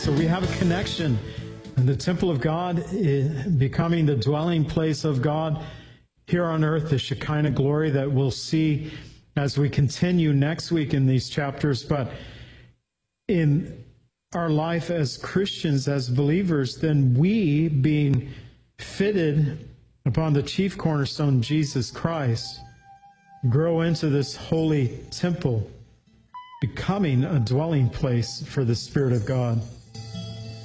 So we have a connection. And the temple of God becoming the dwelling place of God here on earth, the Shekinah glory that we'll see as we continue next week in these chapters. But in our life as Christians, as believers, then we, being fitted upon the chief cornerstone, Jesus Christ, grow into this holy temple, becoming a dwelling place for the Spirit of God.